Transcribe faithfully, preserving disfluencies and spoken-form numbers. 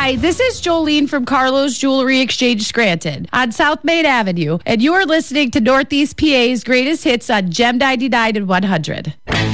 Hi, this is Jolene from Carlos Jewelry Exchange Scranton on South Main Avenue, and you are listening to Northeast P A's greatest hits on Gem ninety-nine and one hundred.